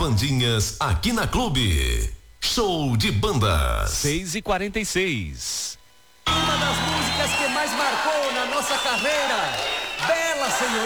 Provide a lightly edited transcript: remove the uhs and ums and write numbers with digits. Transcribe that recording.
bandinhas aqui na Clube. Show de bandas. 6h46. Uma das músicas que mais marcou na nossa carreira. Bela, senhor.